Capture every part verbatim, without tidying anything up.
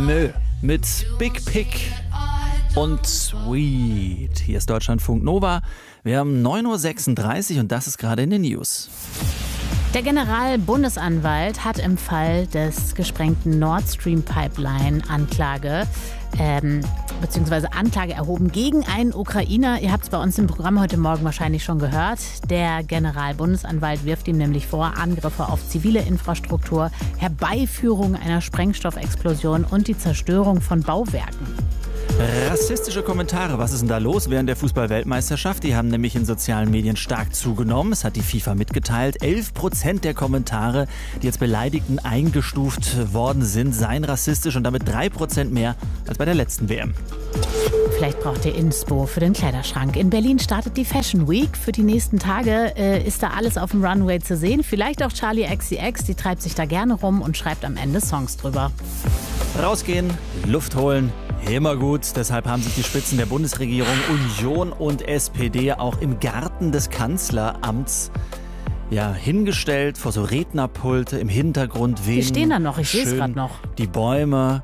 Mö mit Big Pick und Sweet. Hier ist Deutschlandfunk Nova. Wir haben neun Uhr sechsunddreißig und das ist gerade in den News. Der Generalbundesanwalt hat im Fall des gesprengten Nord Stream Pipeline Anklage, ähm, beziehungsweise Anklage erhoben gegen einen Ukrainer. Ihr habt es bei uns im Programm heute Morgen wahrscheinlich schon gehört. Der Generalbundesanwalt wirft ihm nämlich vor, Angriffe auf zivile Infrastruktur, Herbeiführung einer Sprengstoffexplosion und die Zerstörung von Bauwerken. Rassistische Kommentare, was ist denn da los während der Fußball-Weltmeisterschaft? Die haben nämlich in sozialen Medien stark zugenommen. Es hat die FIFA mitgeteilt. elf Prozent der Kommentare, die als Beleidigten eingestuft worden sind, seien rassistisch und damit drei Prozent mehr als bei der letzten W M. Vielleicht braucht ihr Inspo für den Kleiderschrank. In Berlin startet die Fashion Week. Für die nächsten Tage äh, ist da alles auf dem Runway zu sehen. Vielleicht auch Charli X C X, die treibt sich da gerne rum und schreibt am Ende Songs drüber. Rausgehen, Luft holen, immer gut. Deshalb haben sich die Spitzen der Bundesregierung, Union und S P D auch im Garten des Kanzleramts ja, hingestellt, vor so Rednerpulte, im Hintergrund wehen. Die stehen da noch, ich sehe es schön gerade noch. Die Bäume,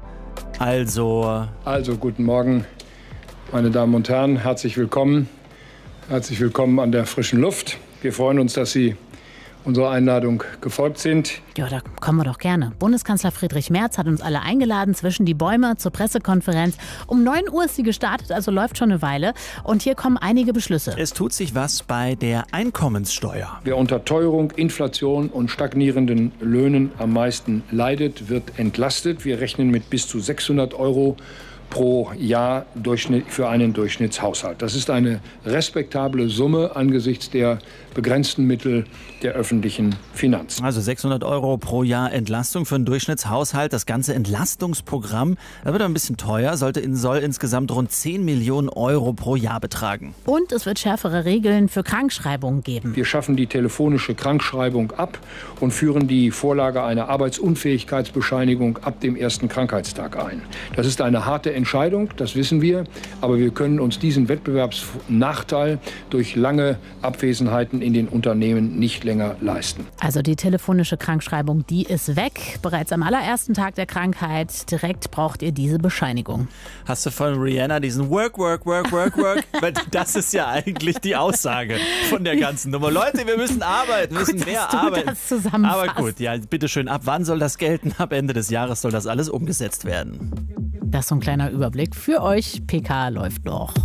also... Also, guten Morgen, meine Damen und Herren, herzlich willkommen. Herzlich willkommen an der frischen Luft. Wir freuen uns, dass Sie unserer Einladung gefolgt sind. Ja, da kommen wir doch gerne. Bundeskanzler Friedrich Merz hat uns alle eingeladen zwischen die Bäume zur Pressekonferenz. Um neun Uhr ist sie gestartet, also läuft schon eine Weile. Und hier kommen einige Beschlüsse. Es tut sich was bei der Einkommenssteuer. Wer unter Teuerung, Inflation und stagnierenden Löhnen am meisten leidet, wird entlastet. Wir rechnen mit bis zu sechshundert Euro pro Jahr für einen Durchschnittshaushalt. Das ist eine respektable Summe angesichts der begrenzten Mittel der öffentlichen Finanzen. Also sechshundert Euro pro Jahr Entlastung für einen Durchschnittshaushalt. Das ganze Entlastungsprogramm, das wird ein bisschen teuer, sollte, soll insgesamt rund zehn Millionen Euro pro Jahr betragen. Und es wird schärfere Regeln für Krankschreibungen geben. Wir schaffen die telefonische Krankschreibung ab und führen die Vorlage einer Arbeitsunfähigkeitsbescheinigung ab dem ersten Krankheitstag ein. Das ist eine harte Entscheidung, das wissen wir, aber wir können uns diesen Wettbewerbsnachteil durch lange Abwesenheiten in den Unternehmen nicht länger leisten. Also die telefonische Krankschreibung, die ist weg. Bereits am allerersten Tag der Krankheit direkt braucht ihr diese Bescheinigung. Hast du von Rihanna diesen Work, Work, Work, Work, Work? Weil das ist ja eigentlich die Aussage von der ganzen Nummer. Leute, wir müssen arbeiten, wir müssen gut, mehr dass du arbeiten. Das zusammenfasst. Aber gut, ja, bitteschön, ab wann soll das gelten? Ab Ende des Jahres soll das alles umgesetzt werden. Das ist so ein kleiner Überblick für euch. P K läuft noch.